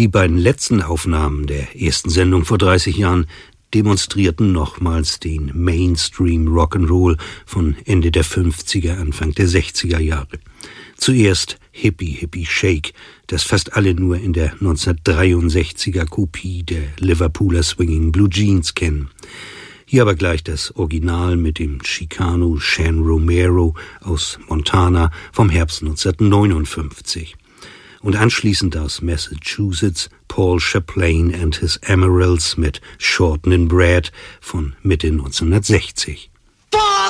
Die beiden letzten Aufnahmen der ersten Sendung vor 30 Jahren demonstrierten nochmals den Mainstream Rock'n'Roll von Ende der 50er, Anfang der 60er Jahre. Zuerst Hippie Hippie Shake, das fast alle nur in der 1963er Kopie der Liverpooler Swinging Blue Jeans kennen. Hier aber gleich das Original mit dem Chicano Shan Romero aus Montana vom Herbst 1959. Und anschließend aus Massachusetts Paul Chaplain and his Emeralds mit Shortening Bread von Mitte 1960.